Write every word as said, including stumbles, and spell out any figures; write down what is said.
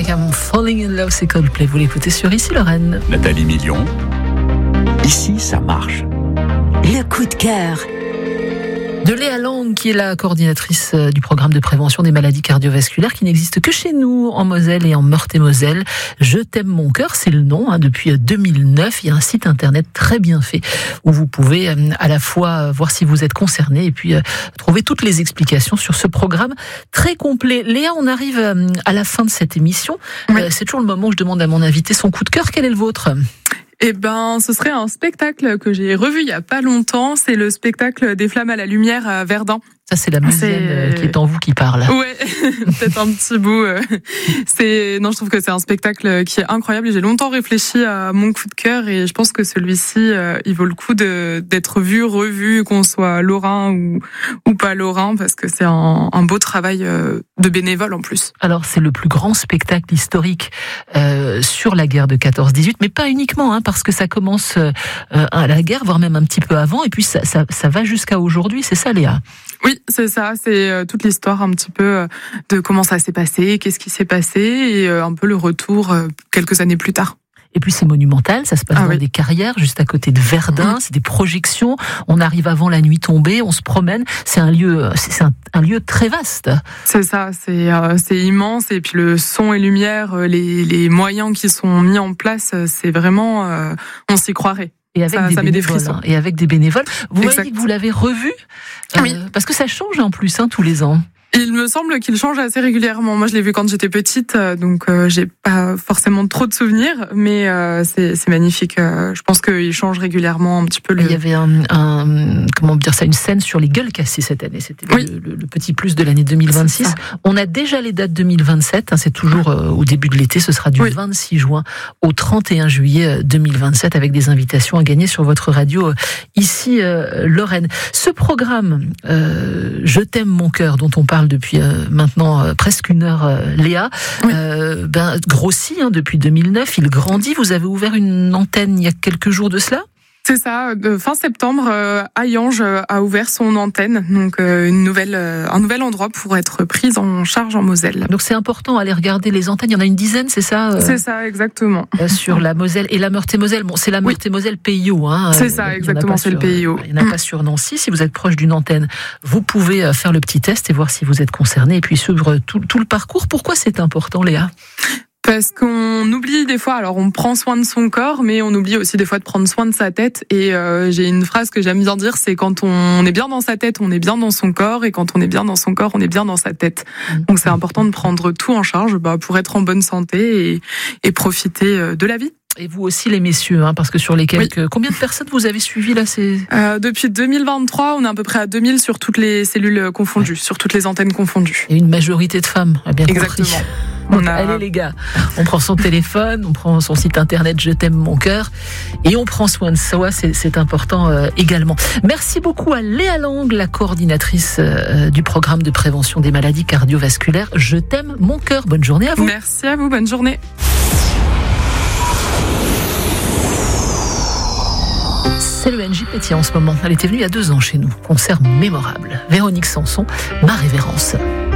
avec I'm Falling in Love, c'est Coldplay. Vous l'écoutez sur Ici Lorraine. Nathalie Million. Ici, ça marche. Le coup de cœur de Léa Lang, qui est la coordinatrice du programme de prévention des maladies cardiovasculaires, qui n'existe que chez nous, en Moselle et en Meurthe-et-Moselle. Je t'aime mon cœur, c'est le nom. Hein, depuis deux mille neuf, il y a un site internet très bien fait où vous pouvez à la fois voir si vous êtes concerné et puis trouver toutes les explications sur ce programme très complet. Léa, on arrive à la fin de cette émission. Oui. C'est toujours le moment où je demande à mon invité son coup de cœur. Quel est le vôtre ? Eh ben, ce serait un spectacle que j'ai revu il y a pas longtemps. C'est le spectacle des Flammes à la Lumière à Verdun. Ça, c'est la musienne qui est en vous qui parle. Ouais, peut-être un petit bout. C'est non, je trouve que c'est un spectacle qui est incroyable. J'ai longtemps réfléchi à mon coup de cœur et je pense que celui-ci, il vaut le coup de d'être vu, revu, qu'on soit lorrain ou ou pas lorrain, parce que c'est un, un beau travail de bénévole en plus. Alors, c'est le plus grand spectacle historique euh, sur la guerre de quatorze dix-huit, mais pas uniquement, hein, parce que ça commence euh, à la guerre, voire même un petit peu avant, et puis ça, ça, ça va jusqu'à aujourd'hui. C'est ça, Léa ? Oui, c'est ça, c'est toute l'histoire un petit peu de comment ça s'est passé, qu'est-ce qui s'est passé et un peu le retour quelques années plus tard. Et puis c'est monumental, ça se passe ah dans oui. des carrières juste à côté de Verdun, mmh. c'est des projections, on arrive avant la nuit tombée, on se promène, c'est un lieu c'est un, un lieu très vaste. C'est ça, c'est euh, c'est immense et puis le son et lumière, les les moyens qui sont mis en place, c'est vraiment euh, on s'y croirait. Et avec, ça, des ça bénévoles, hein, et avec des bénévoles. Vous m'avez dit que vous l'avez revu euh, oui. Parce que ça change en plus hein, tous les ans. Il me semble qu'il change assez régulièrement. Moi, je l'ai vu quand j'étais petite, donc euh, j'ai pas forcément trop de souvenirs, mais euh, c'est, c'est magnifique. Euh, je pense qu'il change régulièrement un petit peu. Le... Il y avait un, un comment dire ça, une scène sur les gueules cassées cette année. C'était oui. le, le, le petit plus de l'année deux mille vingt-six. On a déjà les dates deux mille vingt-sept. Hein, c'est toujours euh, au début de l'été. Ce sera du oui. vingt-six juin au trente et un juillet deux mille vingt-sept, avec des invitations à gagner sur votre radio euh, ici euh, Lorraine. Ce programme, euh, Je t'aime mon cœur, dont on parle depuis euh, maintenant euh, presque une heure, euh, Léa, oui. euh, ben, grossit hein, depuis deux mille neuf, il grandit. Vous avez ouvert une antenne il y a quelques jours de cela ? C'est ça, de fin septembre, euh, Hayange a ouvert son antenne, donc euh, une nouvelle, euh, un nouvel endroit pour être prise en charge en Moselle. Donc c'est important, aller regarder les antennes, il y en a une dizaine, c'est ça euh, C'est ça, exactement. Euh, sur la Moselle et la Meurthe-et-Moselle, bon c'est la Meurthe-et-Moselle oui. P I O. Hein, c'est ça, exactement, c'est sur, le P I O. Il n'y en a mmh. pas sur Nancy, si vous êtes proche d'une antenne, vous pouvez faire le petit test et voir si vous êtes concerné et puis suivre tout, tout le parcours. Pourquoi c'est important, Léa ? Parce qu'on oublie des fois, alors on prend soin de son corps, mais on oublie aussi des fois de prendre soin de sa tête. Et euh, j'ai une phrase que j'aime bien dire, c'est quand on est bien dans sa tête, on est bien dans son corps, et quand on est bien dans son corps, on est bien dans sa tête. Donc c'est important de prendre tout en charge bah, pour être en bonne santé et, et profiter de la vie. Et vous aussi les messieurs, hein, parce que sur les quelques... Oui. Combien de personnes vous avez suivi là c'est... euh, Depuis deux mille vingt-trois, on est à peu près à deux mille sur toutes les cellules confondues, ouais. sur toutes les antennes confondues. Et une majorité de femmes, a bien Exactement. compris. Donc, a... Allez les gars, on prend son téléphone, on prend son site internet Je t'aime mon cœur et on prend soin de soi, c'est, c'est important euh, également. Merci beaucoup à Léa Lang, la coordinatrice euh, du programme de prévention des maladies cardiovasculaires. Je t'aime mon cœur. Bonne journée à vous. Merci à vous, bonne journée. C'est le N J Pétier en ce moment. Elle était venue il y a deux ans chez nous. Concert mémorable. Véronique Sanson, ma révérence.